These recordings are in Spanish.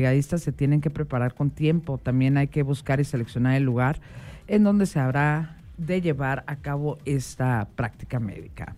brigadistas se tienen que preparar con tiempo. También hay que buscar y seleccionar el lugar en donde se habrá de llevar a cabo esta práctica médica.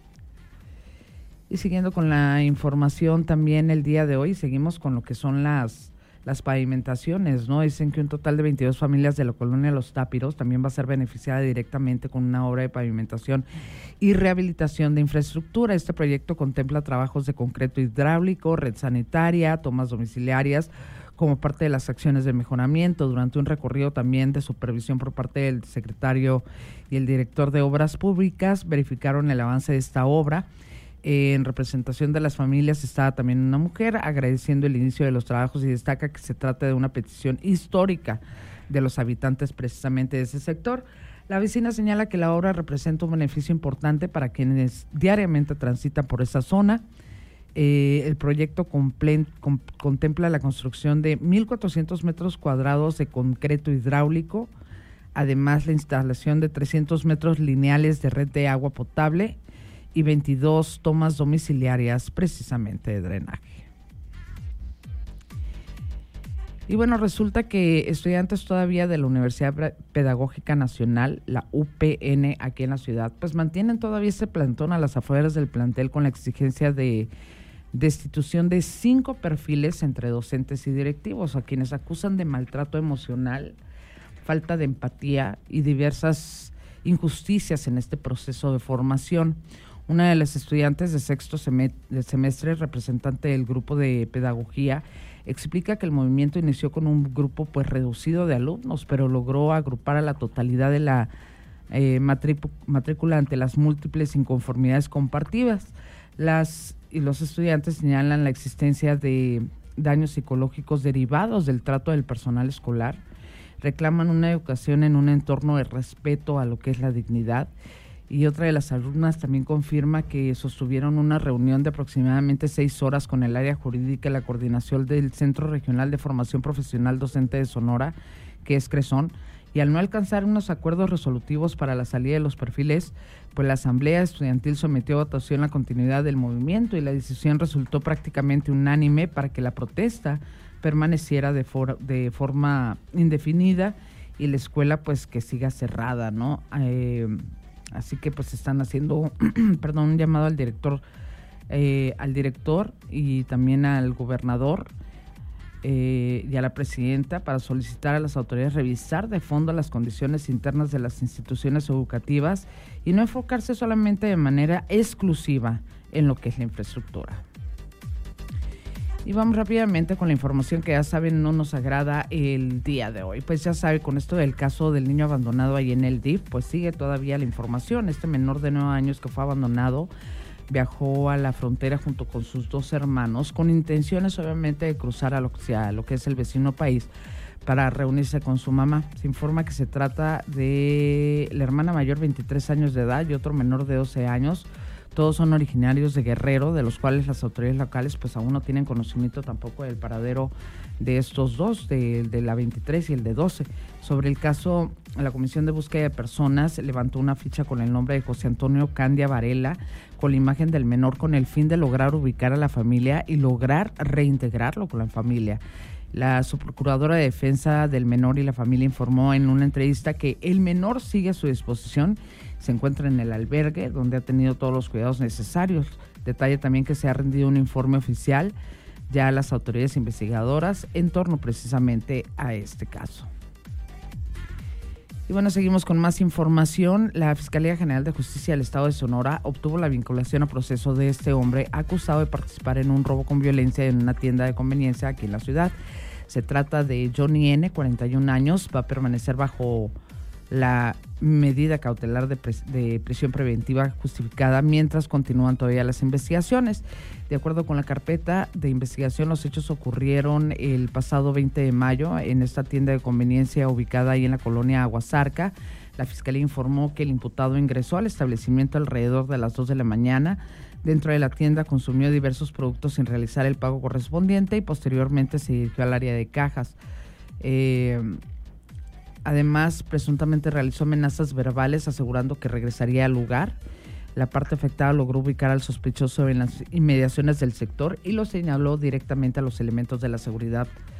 Y siguiendo con la información también el día de hoy, seguimos con lo que son las pavimentaciones, ¿no? Dicen que un total de 22 familias de la colonia Los Tápiros también va a ser beneficiada directamente con una obra de pavimentación y rehabilitación de infraestructura. Este proyecto contempla trabajos de concreto hidráulico, red sanitaria, tomas domiciliarias, como parte de las acciones de mejoramiento. Durante un recorrido también de supervisión por parte del secretario y el director de Obras Públicas, verificaron el avance de esta obra. En representación de las familias estaba también una mujer agradeciendo el inicio de los trabajos y destaca que se trata de una petición histórica de los habitantes precisamente de ese sector. La vecina señala que la obra representa un beneficio importante para quienes diariamente transitan por esa zona. El proyecto contempla la construcción de 1,400 metros cuadrados de concreto hidráulico, además la instalación de 300 metros lineales de red de agua potable y 22 tomas domiciliarias precisamente de drenaje. Y bueno, resulta que estudiantes todavía de la Universidad Pedagógica Nacional, la UPN, aquí en la ciudad, pues mantienen todavía ese plantón a las afueras del plantel con la exigencia de destitución de 5 perfiles entre docentes y directivos, a quienes acusan de maltrato emocional, falta de empatía y diversas injusticias en este proceso de formación. Una de las estudiantes de sexto semestre, representante del grupo de pedagogía, explica que el movimiento inició con un grupo pues reducido de alumnos, pero logró agrupar a la totalidad de la matrícula ante las múltiples inconformidades compartidas. Los estudiantes señalan la existencia de daños psicológicos derivados del trato del personal escolar, reclaman una educación en un entorno de respeto a lo que es la dignidad. Y otra de las alumnas también confirma que sostuvieron una reunión de aproximadamente 6 horas con el área jurídica y la coordinación del Centro Regional de Formación Profesional Docente de Sonora, que es CRESON, y al no alcanzar unos acuerdos resolutivos para la salida de los perfiles, pues la Asamblea Estudiantil sometió a votación la continuidad del movimiento y la decisión resultó prácticamente unánime para que la protesta permaneciera de forma indefinida y la escuela pues que siga cerrada, ¿no? Así que pues están haciendo un llamado al director y también al gobernador y a la presidenta para solicitar a las autoridades revisar de fondo las condiciones internas de las instituciones educativas y no enfocarse solamente de manera exclusiva en lo que es la infraestructura. Y vamos rápidamente con la información que ya saben no nos agrada el día de hoy. Pues ya sabe, con esto del caso del niño abandonado ahí en el DIF, pues sigue todavía la información. Este menor de 9 años que fue abandonado viajó a la frontera junto con sus 2 hermanos con intenciones obviamente de cruzar a lo que es el vecino país para reunirse con su mamá. Se informa que se trata de la hermana mayor, 23 años de edad, y otro menor de 12 años. Todos son originarios de Guerrero, de los cuales las autoridades locales pues aún no tienen conocimiento tampoco del paradero de estos dos, de la 23 y el de 12. Sobre el caso, la Comisión de Búsqueda de Personas levantó una ficha con el nombre de José Antonio Candia Varela, con la imagen del menor, con el fin de lograr ubicar a la familia y lograr reintegrarlo con la familia. La subprocuradora de Defensa del Menor y la Familia informó en una entrevista que el menor sigue a su disposición, se encuentra en el albergue donde ha tenido todos los cuidados necesarios. Detalla también que se ha rendido un informe oficial ya a las autoridades investigadoras en torno precisamente a este caso. Y bueno, seguimos con más información. La Fiscalía General de Justicia del Estado de Sonora obtuvo la vinculación a proceso de este hombre acusado de participar en un robo con violencia en una tienda de conveniencia aquí en la ciudad. Se trata de Johnny N., 41 años, va a permanecer bajo la medida cautelar de prisión preventiva justificada mientras continúan todavía las investigaciones. De acuerdo con la carpeta de investigación, los hechos ocurrieron el pasado 20 de mayo en esta tienda de conveniencia ubicada ahí en la colonia Aguasarca. La Fiscalía informó que el imputado ingresó al establecimiento alrededor de las 2 de la mañana. Dentro de la tienda consumió diversos productos sin realizar el pago correspondiente y posteriormente se dirigió al área de cajas. Además, presuntamente realizó amenazas verbales asegurando que regresaría al lugar. La parte afectada logró ubicar al sospechoso en las inmediaciones del sector y lo señaló directamente a los elementos de la seguridad